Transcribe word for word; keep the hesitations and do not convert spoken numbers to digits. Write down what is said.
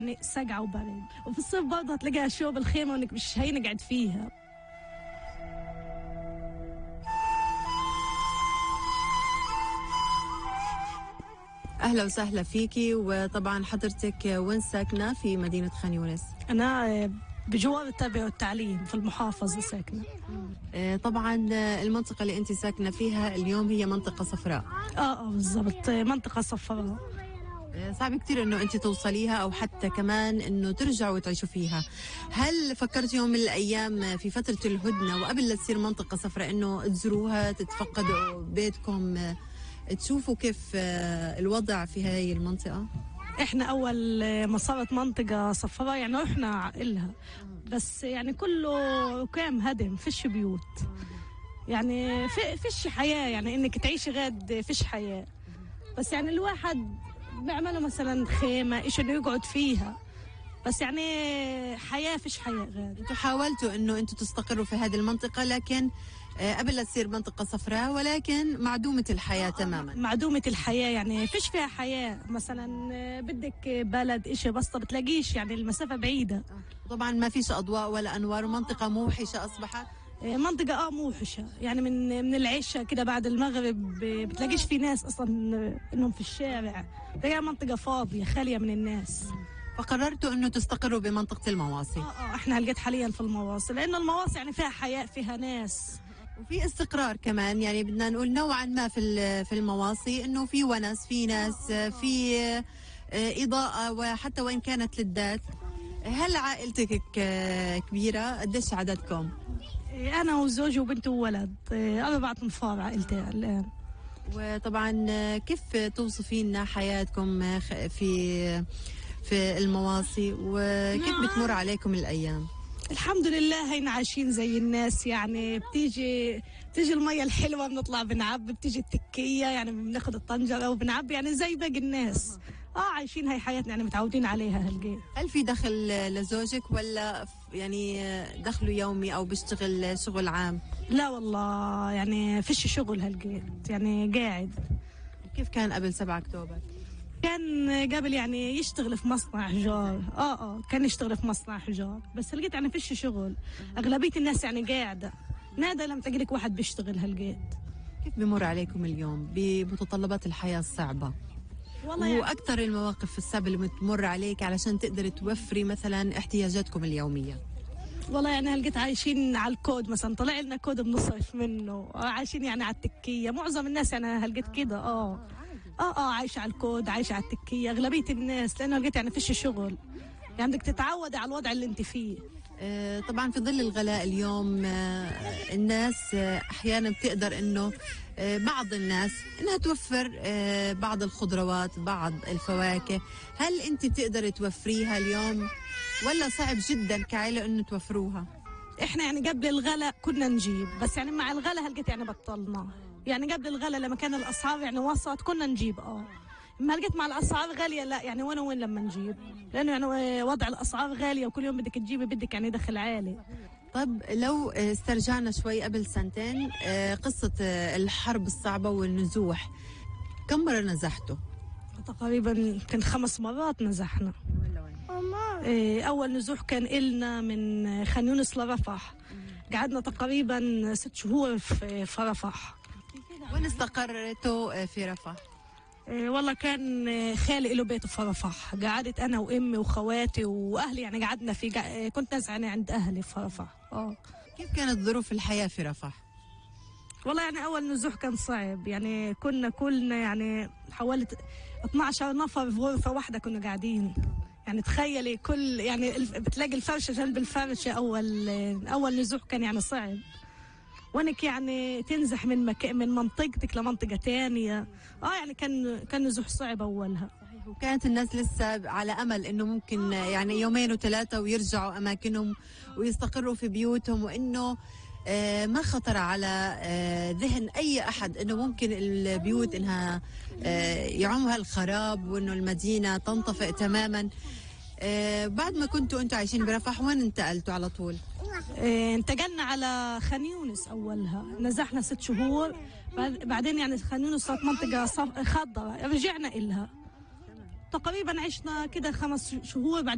سقعة وبرد، وفي الصيف برضه هتلاقيها شو بالخيمة وانك مش هينقعد فيها. أهلا وسهلا فيكي. وطبعا حضرتك وين ساكنة في مدينة خان يونس؟ أنا بجوار التربية والتعليم في المحافظة ساكنة. طبعا المنطقة اللي أنت ساكنة فيها اليوم هي منطقة صفراء. اه اه بالضبط، منطقة صفراء. صعب كتير انه انت توصليها او حتى كمان انه ترجعوا تعيشوا فيها. هل فكرت يوم من الايام في فترة الهدنة وقبل لا تصير منطقة صفراء انه تزوروها، تتفقدوا بيتكم، تشوفوا كيف الوضع في هاي المنطقة؟ احنا اول ما صارت منطقة صفراء يعني رحنا إلها، بس يعني كله كام هدم، فيش بيوت، يعني في فيش حياة، يعني انك تعيشي غاد فيش حياة. بس يعني الواحد بيعملوا مثلا خيمة إيش إنه يقعد فيها، بس يعني حياة فيش حياة غير. انتوا حاولتوا إنه انتوا تستقروا في هذه المنطقة، لكن قبل لا تصير منطقة صفراء، ولكن معدومة الحياة تماما. معدومة الحياة، يعني فيش فيها حياة. مثلا بدك بلد إشي بسطة بتلاقيش، يعني المسافة بعيدة. طبعا ما فيش أضواء ولا أنوار، ومنطقة موحشة أصبحت. منطقة اه موحشة، يعني من من العشاء كده بعد المغرب بتلاقيش في ناس اصلا انهم في الشارع، تلاقيها منطقة فاضية خالية من الناس. فقررتوا انه تستقروا بمنطقة المواصي. اه اه احنا هلقيت حاليا في المواصي، لانه المواصي يعني فيها حياة، فيها ناس وفي استقرار كمان. يعني بدنا نقول نوعا ما في في المواصي انه في ونس، في ناس، في اضاءة، وحتى وان كانت للذات. هل عائلتك كبيرة؟ قديش عددكم؟ أنا وزوجي وبنت وولد، أربعة أنفار عائلتي الآن. وطبعا كيف توصفي لنا حياتكم في في المواصي، وكيف بتمر عليكم الأيام؟ الحمد لله هينا عايشين زي الناس، يعني بتيجي بتيجي المية الحلوة بنطلع بنعبي، بتيجي التكية يعني بناخد الطنجرة وبنعبي، يعني زي باقي الناس. اه عايشين هاي حياتنا، يعني متعودين عليها هالقيت. هل في دخل لزوجك ولا يعني دخله يومي او بيشتغل شغل عام؟ لا والله يعني فيش شغل هالقيت، يعني قاعد. كيف كان قبل سبعة أكتوبر؟ كان قبل يعني يشتغل في مصنع حجار، اه اه كان يشتغل في مصنع حجار، بس لقيت يعني فيش شغل، اغلبية الناس يعني قاعدة، نادر لما تجيلك واحد بيشتغل هالقيت. كيف بمر عليكم اليوم بمتطلبات الحياة الصعبة؟ والله واكثر يعني المواقف الصعبة اللي بتمر عليك علشان تقدر توفري مثلا احتياجاتكم اليومية؟ والله يعني هلقيت عايشين على الكود، مثلا طلع لنا كود بنصرف منه، عايشين يعني على التكية، معظم الناس يعني هلقيت كده. اه اه اه عايشة على الكود، عايشة على التكية اغلبية الناس، لانه لقيت يعني فيش شغل، يعني بدك تتعودي على الوضع اللي انت فيه. آه طبعا في ظل الغلاء اليوم، آه الناس آه احيانا بتقدر انه آه بعض الناس انها توفر آه بعض الخضروات، بعض الفواكه. هل انت بتقدري توفريها اليوم ولا صعب جدا كعائلة انه توفروها؟ احنا يعني قبل الغلاء كنا نجيب، بس يعني مع الغلاء هلقيت يعني بطلنا. يعني قبل الغلاء لما كان الاسعار يعني وسط كنا نجيب، اه ما لقيت مع الاسعار غاليه لا، يعني وين وين لما نجيب، لانه يعني وضع الاسعار غاليه وكل يوم بدك تجيبي بدك يعني دخل عالي. طب لو استرجعنا شوي قبل سنتين، قصه الحرب الصعبه والنزوح، كم مره نزحتوا؟ تقريبا يمكن خمس مرات نزحنا. اول نزوح كان إلنا من خان يونس لرفح، قعدنا تقريبا ست شهور في رفح. وين استقرتوا في رفح؟ إيه والله كان خالي له بيته في رفح، قعدت انا وامي واخواتي واهلي، يعني قعدنا في قع... كنت نزعانه عند اهلي في رفح. اه كيف كانت ظروف الحياه في رفح؟ والله يعني اول نزوح كان صعب، يعني كنا كلنا يعني حوالي اثناشر نفر في غرفه واحده كنا قاعدين، يعني تخيلي كل يعني بتلاقي الفرشه جنب الفرشه. اول اول نزوح كان يعني صعب، وانك يعني تنزح من مك... من منطقتك لمنطقه ثانيه. اه يعني كان كان نزوح صعب اولها. صحيح. وكانت الناس لسه على امل انه ممكن يعني يومين وثلاثه ويرجعوا اماكنهم ويستقروا في بيوتهم، وانه آه ما خطر على آه ذهن اي احد انه ممكن البيوت انها آه يعمها الخراب، وانه المدينه تنطفئ تماما. آه بعد ما كنتوا انتوا عايشين برفح، وين انتقلتوا على طول؟ اه انتقلنا على خان يونس اولها، نزحنا ست شهور، بعدين يعني خان يونس صارت منطقه خضراء، رجعنا إلها تقريبا عشنا كده خمس شهور. بعد